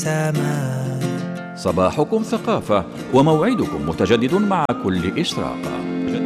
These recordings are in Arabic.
صباحكم ثقافة وموعدكم متجدد مع كل إشراقة.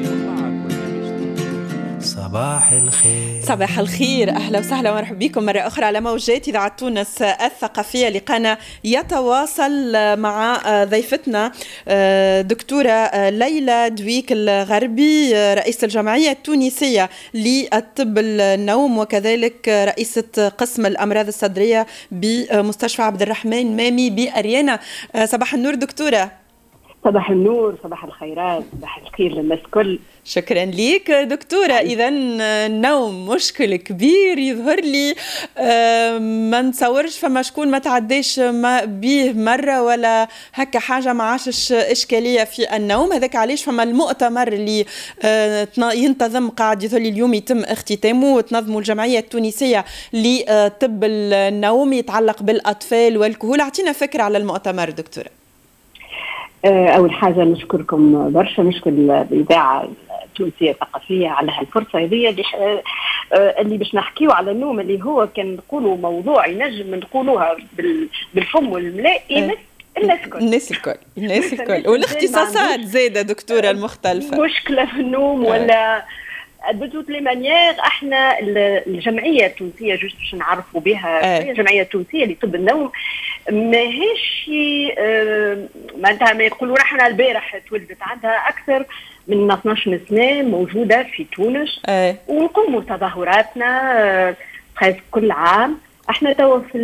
صباح الخير. صباح الخير، أهلا وسهلا ومرحبا بكم مرة أخرى على موجات إذاعة تونس الثقافية. لقانا يتواصل مع ضيفتنا دكتورة ليلى دويك الغربي، رئيسة الجمعية التونسية للطب النوم وكذلك رئيسة قسم الأمراض الصدرية بمستشفى عبد الرحمن مامي بأريانا. صباح النور دكتورة. صباح النور، صباح الخيرات، صباح الخير للناس كل. شكرا ليك دكتورة. إذا النوم مشكل كبير يظهر لي، ما نتصورش فما شكون ما تعديش بيه مرة ولا هكا حاجة ما عاشش إشكالية في النوم. هذاك علاش فما المؤتمر اللي ينتظم قاعد يظهر لي اليوم يتم اختتامه وتنظمه الجمعية التونسية لطب النوم يتعلق بالأطفال والكهول. أعطينا فكرة على المؤتمر دكتورة. أول حاجة نشكركم برشا، نشكر الإذاعة التونسية الثقافية على هالفرصة هذه اللي باش نحكيو على النوم، اللي هو كان نقولوا موضوع ينجم نقولوها بالفم والملاء الناس الكل والاختصاصات زادة دكتورة المختلفة. مشكلة في النوم ولا بتوت لي مانيير. احنا الجمعيه التونسيه جوست باش نعرفوا بها، الجمعيه التونسيه لطب النوم ماهيش معناتها ما يقولوا احنا البارح تولدت، عندها اكثر من 12 سنه موجوده في تونس ونقوموا تظاهراتنا كل عام. احنا توا في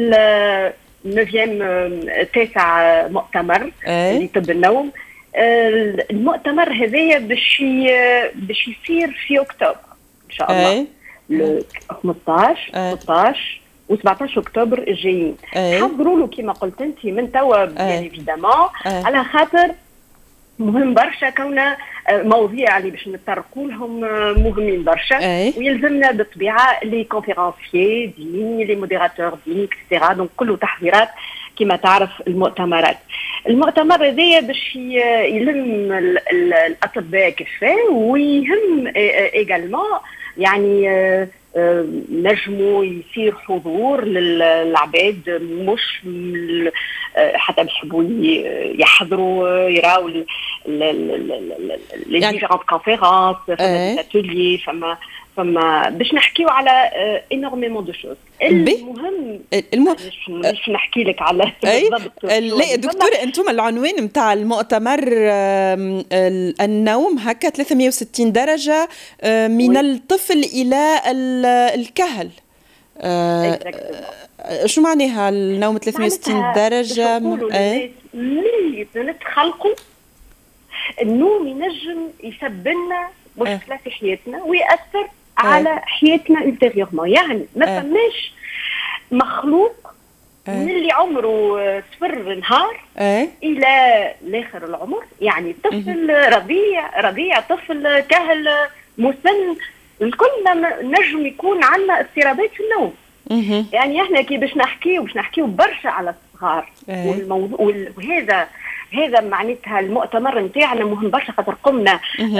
التاسع مؤتمر لطب النوم. المؤتمر هذايا باش يصير في اكتوبر ان شاء الله، 15 16 و17 اكتوبر الجايين. حضروا له كما قلت انت من توا يعني ايفيدامون، على خاطر مهم برشا كونه مواضيع اللي باش نتطرقوا لهم مهمين برشا، ويلزمنا بالطبيعه لي كونفيرونسيي ديني، لي موديراتور ديني اكسترا. دونك كله تحضيرات كما تعرف المؤتمرات. المؤتمر هذايا باش يلم الاطباء كفايه، ويهم ايجالمون يعني نجموا يصير حضور للعباد مش حتى بيحبوا يحضروا يراو لي ديفيرونت كونفيرونس، فما اتولي، فما باش نحكيو على انورميمون دو شوز. المهم مش نحكي لك على بالضبط. لا دكتورة، انتم العنوان نتاع المؤتمر النوم هكا 360 درجة من الطفل إلى الكهل. شو معناها النوم 360 درجة؟ ملي نتخلقوا النوم ينجم يسبلنا مشكلة في حياتنا ويأثر على حياتنا انتيريورمون. يعني ما فماش مخلوق من اللي عمره 0 نهار إلى الآخر العمر، يعني طفل رضيع طفل كهل مسن، الكل نجم يكون عندنا اضطرابات في النوم. يعني احنا كي باش نحكيو برشا على الصغار، والموضوع هذا معناتها المؤتمر نتاعنا مهم برشا، خاطر قمنا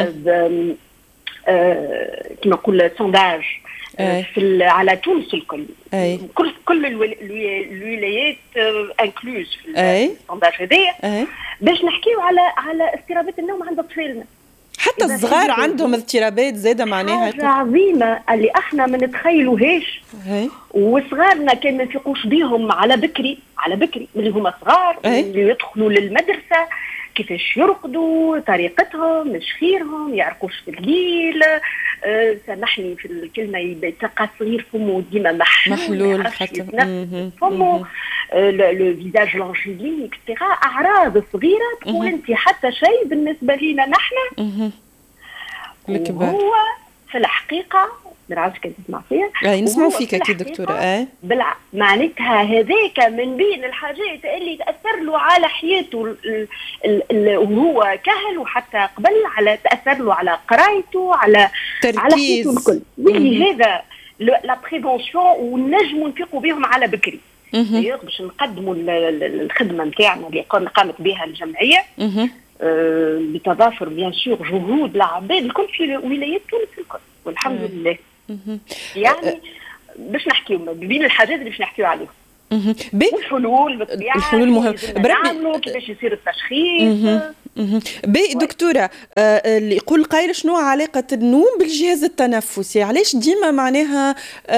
كما نقول سونداج على تونس الكل، كل الولايات انكلوز في السونداج هذايا، باش نحكيو على اضطرابات النوم عند اطفالنا. حتى الصغار عندهم اضطرابات زاده معناها حاجه عظيمه اللي احنا ما نتخيلوهاش. وصغارنا كان ما نفيقوش بيهم على بكري اللي هما صغار، اللي يدخلوا للمدرسه كيفاش يرقدوا، طريقتهم، مشخيرهم، يعرقوش في الليل. سامحني في الكلمه، يبقى صغير فمه ديما محلول خاطر فمه لو فيزاج لونجيلين اكسترا. اعراض صغيره تقول انت حتى شيء بالنسبه لينا نحن. هو في الحقيقه ما نعرفش كيف تسمع فيها، نسمعوا فيك اكيد دكتوره. معناتها هذاك من بين الحاجات اللي تاثر له على حياته وهو كهل، وحتى قبل على تاثر له على قرايته، على حياته الكل. هذا لا بريفونسيون، ونجموا نفيقوا بهم على بكري باش نقدموا الخدمه نتاعنا اللي قامت بها الجمعيه بتضافر بيان سور جهود العباد الكل في ولايات تونس الكل، والحمد لله. يعني باش نحكيو بين الحاجات اللي باش نحكيو عليهم والحلول بالطبيعه، الحلول مهم نعملوا كيفاش يصير التشخيص. دكتورة، اللي يقول قايل شنو علاقة النوم بالجهاز التنفسي؟ علاش ديما معناها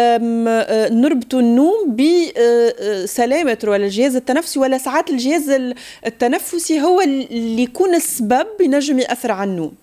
نربطوا النوم بسلامة ولا الجهاز التنفسي، ولا ساعات الجهاز التنفسي هو اللي يكون السبب ينجم يأثر على النوم؟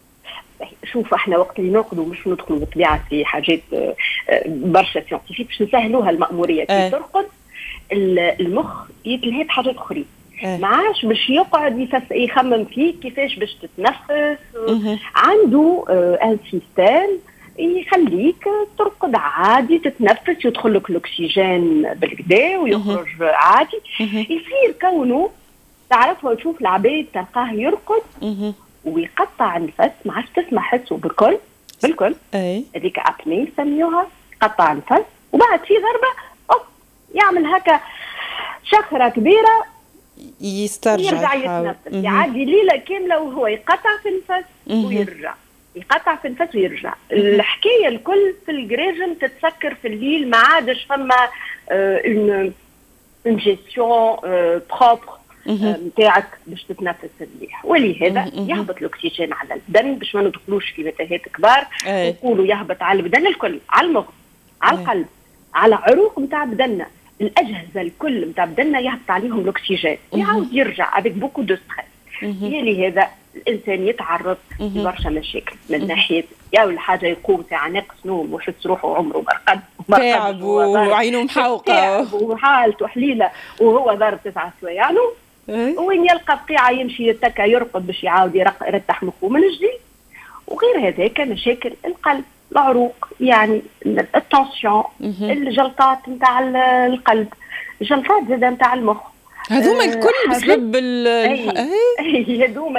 شوف احنا وقت اللي نرقدوا مش ندخلوا بالطبيعه في حاجات برشا سيانتيفيك باش نسهلوها المأموريه. كي ترقد المخ يتلهي بحاجات اخرى، ما عادش باش يقعد يخمم فيك كيفاش باش تتنفس. عنده ان سيستم يخليك ترقد عادي، تتنفس، يدخل لك الاكسجين بالكدا ويخرج عادي. يصير كونه تعرفوا تشوف العباد تلقاه يرقد ويقطع النفس، ما عادش تسمع حسه بالكل هذيك ابني نسميوها، قطع نفس، وبعد في ضربه يعمل هكا شخره كبيره يرجع يتنفس. يعدي ليله كامله وهو يقطع في النفس ويرجع، يقطع في النفس ويرجع. الحكايه الكل في الجريجن تتسكر في الليل، ما عادش فما اون جيستيون بروبر نتاعك باش تتنفس مليح. ولهذا يهبط الاكسجين على البدن باش ما ندخلوش في متاهات كبار. نقولوا يهبط على البدن الكل، على المخ، على القلب، على عروق نتاع بدننا، الاجهزه الكل نتاع بدننا يهبط عليهم الاكسجين، يعاود يرجع افيك بوكو دو ستريس. لهذا الانسان يتعرض لبرشا مشاكل من ناحيه يا اول حاجه يقوم ساعه ناقص نوم ويحس روحه عمره تعب وعينه محوقه وحالته حليله وهو ضارب 9 سوايع وين يلقى بقيعه يمشي يتكى يرقد باش يعاود يرتاح مخه من جديد. وغير هذاك مشاكل القلب، العروق، يعني التنسيون، الجلطات نتاع القلب، الجلطات زاده نتاع المخ، هذوما الكل بسبب هذوما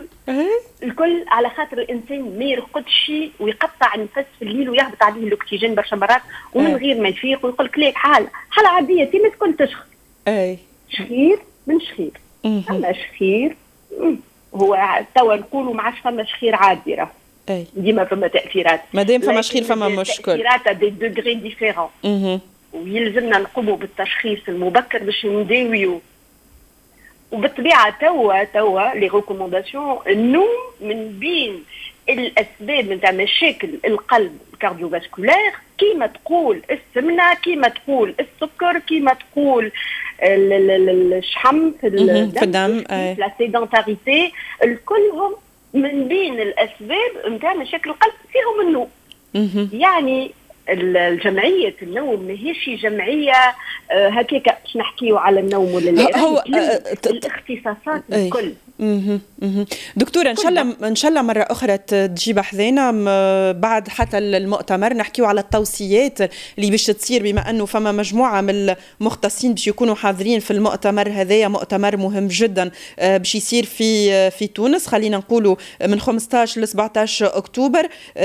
الكل على خاطر الانسان ما يرقدش ويقطع النفس في الليل ويهبط عليه الاكسجين برشا مرات ومن غير ما يفيق ويقول لك ليك حاله عاديه تي ما تكون تشخر. شخير من شخير، اما شخير هو توا نقولوا ما عادش فما شخير عادي، راه ديما فما تاثيرات، مادام فما شخير فما مشكل، تاثيرات دي دوغري ديفيرون. ويلزمنا نقوموا بالتشخيص المبكر باش نداويو. وبالطبيعه توا لي ريكومونداسيون النوم من بين الاسباب نتاع مشاكل القلب الكارديوفاسكولير، كيما تقول السمنه، كيما تقول السكر، كيما تقول الشحم في الدم، لا سيدنتاريتي، الكلهم من بين الاسباب نتاع مشاكل القلب فيهم النوم. يعني الجمعية النوم ماهيش جمعية هكاك باش نحكيو على النوم ولا لا، هو الاختصاصات الكل. دكتورة ان شاء الله مرة أخرى تجيب حذينا بعد حتى المؤتمر نحكيو على التوصيات اللي باش تصير، بما أنه فما مجموعة من المختصين باش يكونوا حاضرين في المؤتمر هذايا، مؤتمر مهم جدا باش يصير في تونس، خلينا نقولوا من 15 ل 17 أكتوبر.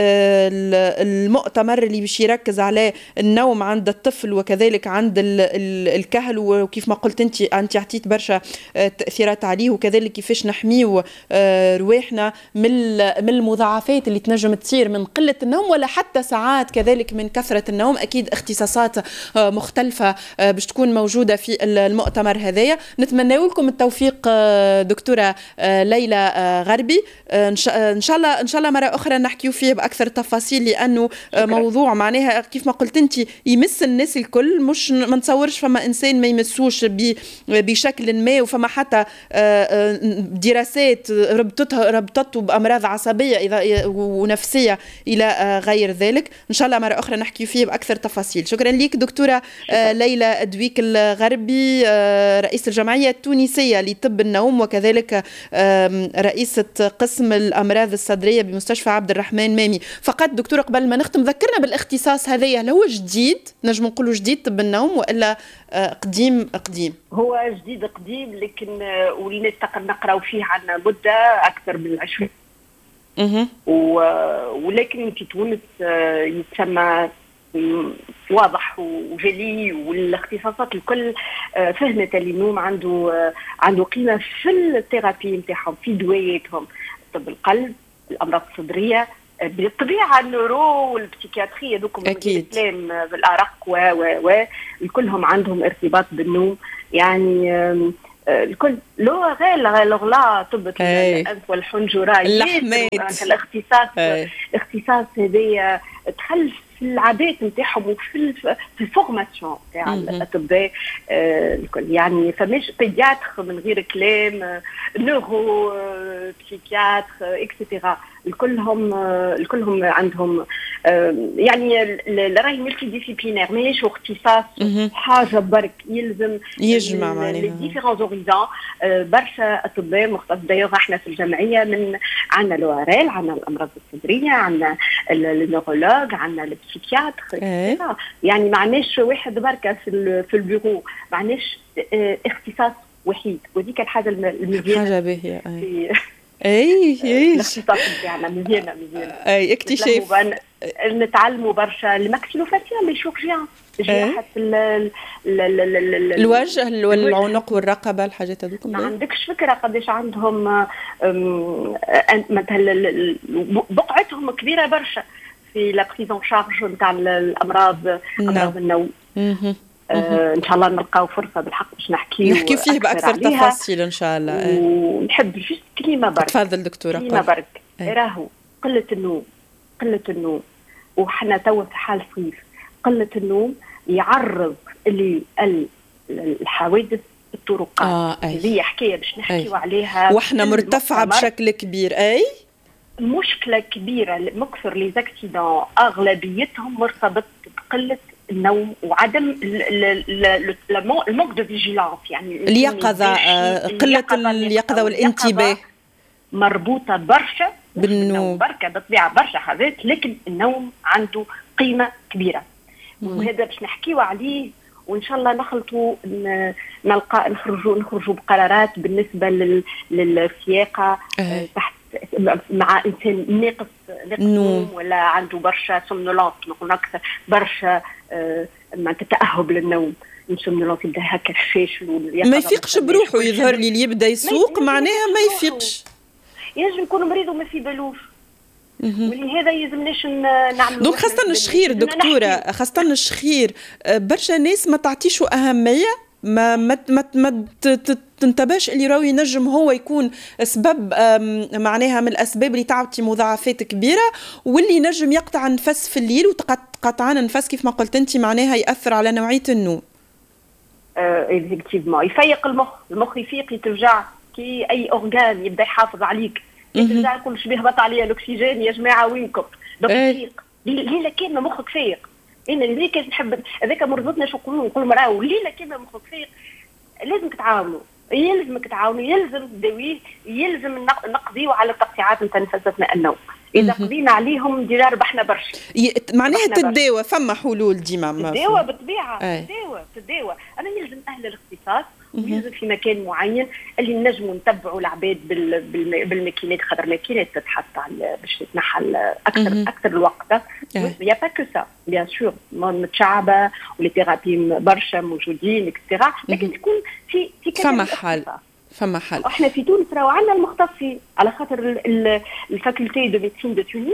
المؤتمر اللي باش يركز على النوم عند الطفل وكذلك عند الكهل، وكيف ما قلت أنت عطيت برشا تأثيرات عليه، وكذلك كيفاش نحميو رواحنا من المضاعفات اللي تنجم تصير من قلة النوم، ولا حتى ساعات كذلك من كثرة النوم. أكيد اختصاصات مختلفة باش تكون موجودة في المؤتمر هذايا. نتمنى لكم التوفيق دكتورة ليلى غربي. إن شاء الله مرة أخرى نحكيو فيه بأكثر تفاصيل، لأنه موضوع معناها كيف ما قلت أنت يمس الناس الكل، مش ما نتصورش فما إنسان ما يمسوش بشكل ما، وفما حتى دراسات ربطته بأمراض عصبية ونفسية إلى غير ذلك. إن شاء الله مرة أخرى نحكي فيه بأكثر تفاصيل. شكرا لك دكتورة ليلى دويك الغربي، رئيس الجمعية التونسية لطب النوم وكذلك رئيسة قسم الأمراض الصدرية بمستشفى عبد الرحمن مامي. فقط دكتورة قبل ما نختم ذكرنا بالاختصاص هذايا، هل هو جديد نجم نقولوا جديد طب النوم وإلا قديم؟ هو جديد قديم، لكن ولينا نقراو فيه عنا مدة أكثر من 20 ولكن في تونس يتسمى واضح وجلي، والاختصاصات الكل فهمت اللي النوم عنده قيمة في الثيرابي نتاعهم، في دواياتهم، طب القلب، الأمراض الصدرية، بالطبيعه النورو والبسيكياتري هذوك الكلام بالارق و الكلهم عندهم ارتباط بالنوم. يعني الكل لو غير لا طب الانف والحنجره الاختصاص هذايا دخل في العادات نتاعهم وفي الفورماسيون تاع الاطباء الكل. يعني فماش بيدياتر من غير كلام، نورو بسيكياتر اكسيتيرا الكلهم عندهم يعني راهي ملتي ديسيبلينير ماهيش اختصاص حاجه برك يلزم يجمع معناها لي ديفيرون زوريزون. برشا اطباء مختص دايوغ احنا في الجمعيه من عندنا لواريل، عندنا الامراض الصدريه، عندنا النورولوج، عندنا البسيكياتر يعني معناش واحد بركه في البيرو، معناش اختصاص وحيد. وديك الحاجه المزيانه حاجه باهيه اي الاختصاص بتاعنا مزيانه اي اكتشاف نتعلموا برشا الماكسيلوفاسيال لي شورجيان جراحه الوجه والعنق والرقبه الحاجات هذوك. ما عندكش فكره قداش عندهم مثلا بقعتهم كبيره برشا في لا بريزون شارج نتاع الامراض النوم. ان شاء الله نلقاو فرصه بالحق باش نحكي فيه باكثر تفاصيل ان شاء الله. ونحب جست كلمه برك. تفضل دكتوره. كلمه برك. راهو قله النوم وحنا توا في حال صيف. قله النوم يعرض الحوادث الطرقات. هذه حكايه باش نحكيوا عليها واحنا مرتفعه بشكل كبير. مشكله كبيره مكثر لي زاكسيدون اغلبيتهم مرتبط بقله النوم وعدم الموك دو فيجيلانس، يعني اليقظه، قله اليقظه والانتباه مربوطه برشا بالنوم. بركه بالطبيعه برشا حاجات، لكن النوم عنده قيمه كبيره وهذا باش نحكيوا عليه وان شاء الله نلقى نخرجوا بقرارات بالنسبه للسياقه تحت مع انسان ناقص نوم ولا عنده برشا سومنولانس، نقول اكثر برشا مع تتاهب للنوم. السومنولانس يبدا هكا فاشل ما يفيقش بروحه، يظهر لي اللي يبدا يسوق معناها ما يفيقش، ينجم يكون مريض وما في بالوش. ولهذا يلزمناش نعملوا دونك خاصة الشخير دكتورة، خاصة الشخير برشا ناس ما تعطيشوا أهمية، ما تنتبهش اللي راهو ينجم هو يكون سبب معناها من الأسباب اللي تعطي مضاعفات كبيرة، واللي ينجم يقطع نفس في الليل وقطعان نفس كيف ما قلت أنت معناها يأثر على نوعية النوم. إفكتيفمون يفيق المخ يفيق يترجع كي أي أورغان يبدأ يحافظ عليك، يرجع يقول شبيه هبط عليا الأكسجين يا جماعة وينكم؟ دقيق ليلة كاملة مخك فايق. أنا لذلك نحب هذاك مرضتنا شو نقول مراه ليلة كاملة مخك فايق، لازمك تعاونوا، يلزم تداويه، يلزم نقضيوا على التقطيعات نتاع نفساتنا النوم. إذا قضينا عليهم دينا ربحنا برشا. معناها تداوى، فما حلول ديما. تداوى بالطبيعة، تداوى. أنا يلزم أهل الاختصاص ويلزم في مكان معين اللي نجموا نتبعوا العباد بالماكينات، خاطر الماكينات تتحط باش تتنحل أكثر الوقت. يا با كو سا بيان سور متشعبة ولي ثيرابي برشا موجودين اكسترا، لكن تكون في فما حل. احنا في تونس راهو عندنا المختصين على خاطر الفاكولتي دو ميديسين دو تونس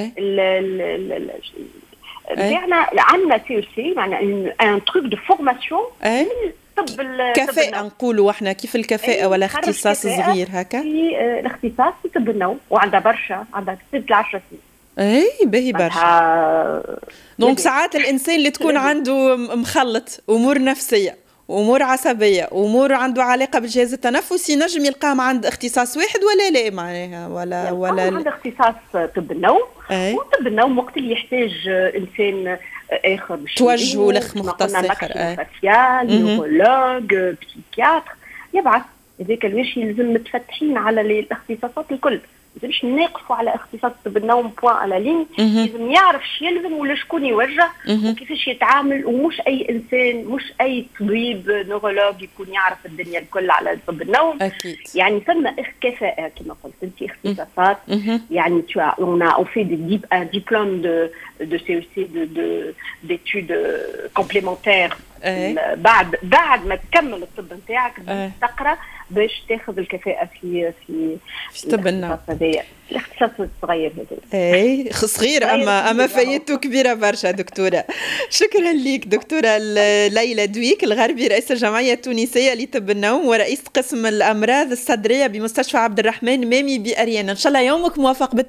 عندنا سي او سي معناها ان تروك دو فورماسيون طب كفاءة نقولوا احنا كيف الكفاءة ولا اختصاص صغير هكا في الاختصاص في طب النوم، وعندها برشا عندها 10 سنين. باهي برشا. دونك ساعات الانسان اللي تكون عنده مخلط امور نفسيه امور عصبيه امور عنده علاقه بالجهاز التنفسي نجم يلقاهم عند اختصاص واحد ولا لا معناها ولا عند اختصاص طب النوم. وطب النوم وقت اللي يحتاج انسان اخر توجهوا لمختص اخر فاسيال نورولوج بسيكياتر يبعث. هذاك الواش يلزم متفتحين على الاختصاصات الكل، مش ناقفوا على اختصاص طب النوم بوان على لين. لازم يعرف شو يلزم ولا شكون يوجه وكيفاش يتعامل، ومش اي انسان مش اي طبيب نورولوج يكون يعرف الدنيا الكل على طب النوم. أكيد. يعني ثم كفاءة كما قلت انت اختصاصات. يعني on fait des diplômes de CEC d'études complémentaires. بعد ما تكمل الطب نتاعك تقرا باش تاخذ الكفاءه في طب النوم، الاختصاص الصغير هذا. اي صغير اما فايدته كبيره برشا دكتوره. شكرا ليك دكتوره ليلى دويك الغربي، رئيس الجمعيه التونسيه لطب النوم ورئيس قسم الامراض الصدريه بمستشفى عبد الرحمن مامي بأريانا. ان شاء الله يومك موفق.